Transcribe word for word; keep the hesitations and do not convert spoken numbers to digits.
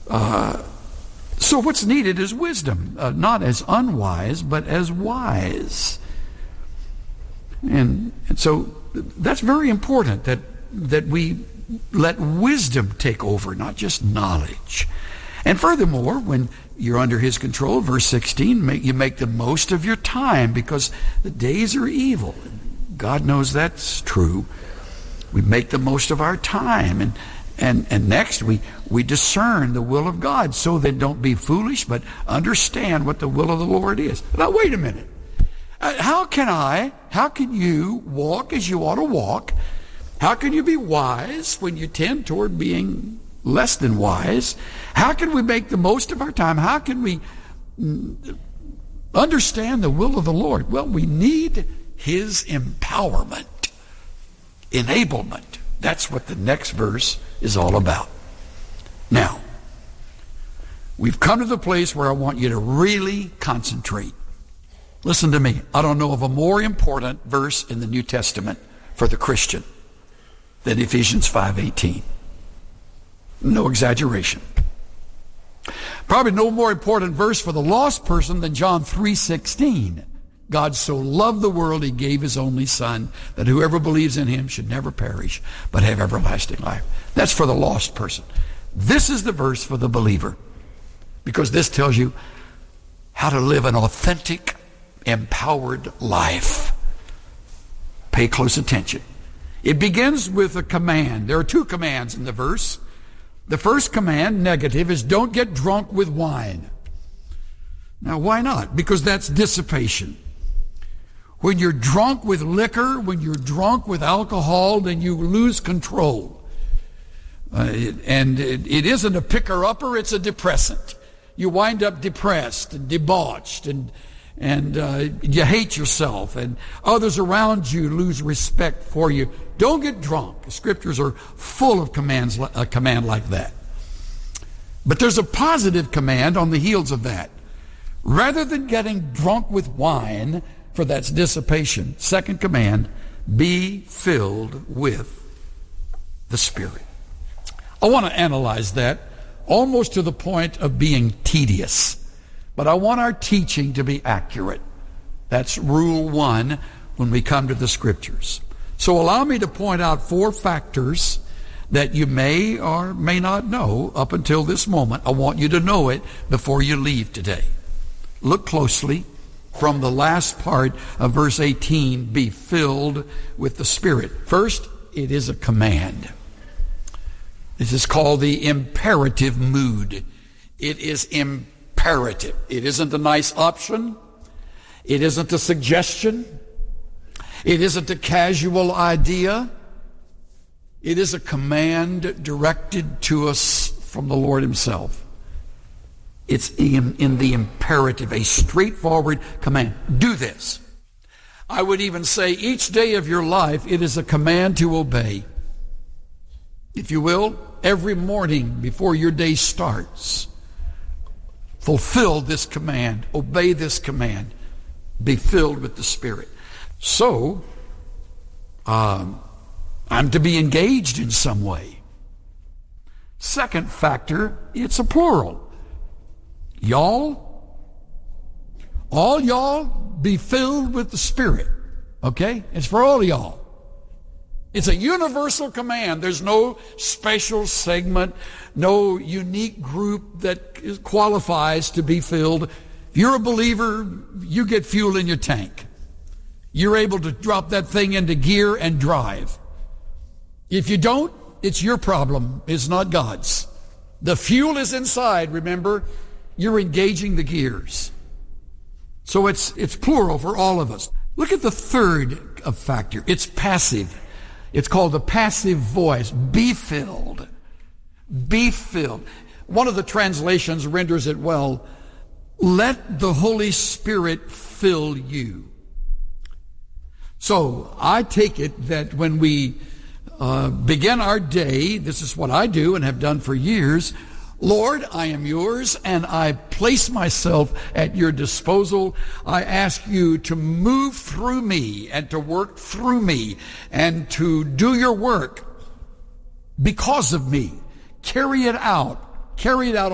Uh, so what's needed is wisdom, uh, not as unwise, but as wise. And, and so that's very important, that that we let wisdom take over, not just knowledge. And furthermore, when you're under his control, verse sixteen, make, you make the most of your time because the days are evil. God knows that's true. We make the most of our time. And and, and next, we, we discern the will of God, so that don't be foolish, but understand what the will of the Lord is. Now, wait a minute. Uh, how can I, how can you walk as you ought to walk? How can you be wise when you tend toward being less than wise? How can we make the most of our time? How can we understand the will of the Lord? Well, we need his empowerment, enablement. That's what the next verse is all about. Now, we've come to the place where I want you to really concentrate. Listen to me. I don't know of a more important verse in the New Testament for the Christian than Ephesians five eighteen. No exaggeration. Probably no more important verse for the lost person than John three sixteen. God so loved the world, he gave his only Son, that whoever believes in him should never perish, but have everlasting life. That's for the lost person. This is the verse for the believer, because this tells you how to live an authentic, empowered life. Pay close attention. It begins with a command. There are two commands in the verse. The first command, negative, is don't get drunk with wine. Now, why not? Because that's dissipation. When you're drunk with liquor, when you're drunk with alcohol, then you lose control. Uh, it, and it, it isn't a picker-upper, it's a depressant. You wind up depressed and debauched, and and uh, you hate yourself, and others around you lose respect for you. Don't get drunk. The scriptures are full of commands, a command like that. But there's a positive command on the heels of that. Rather than getting drunk with wine, for that's dissipation, second command, be filled with the Spirit. I want to analyze that almost to the point of being tedious. But I want our teaching to be accurate. That's rule one when we come to the scriptures. So allow me to point out four factors that you may or may not know up until this moment. I want you to know it before you leave today. Look closely from the last part of verse eighteen, be filled with the Spirit. First, it is a command. This is called the imperative mood. It is imperative. It isn't a nice option. It isn't a suggestion. It isn't a casual idea. It is a command directed to us from the Lord himself. It's in, in the imperative, a straightforward command. Do this. I would even say each day of your life, it is a command to obey. If you will, every morning before your day starts, fulfill this command, obey this command, be filled with the Spirit. So, um, I'm to be engaged in some way. Second factor, it's a plural. Y'all, all y'all be filled with the Spirit. Okay? It's for all y'all. It's a universal command. There's no special segment, no unique group that qualifies to be filled. If you're a believer, you get fuel in your tank. You're able to drop that thing into gear and drive. If you don't, it's your problem. It's not God's. The fuel is inside, remember? You're engaging the gears. So it's it's plural for all of us. Look at the third factor. It's passive. It's called the passive voice. Be filled. Be filled. One of the translations renders it well. Let the Holy Spirit fill you. So I take it that when we uh, begin our day, this is what I do and have done for years. Lord, I am yours, and I place myself at your disposal. I ask you to move through me and to work through me and to do your work because of me. Carry it out. Carry it out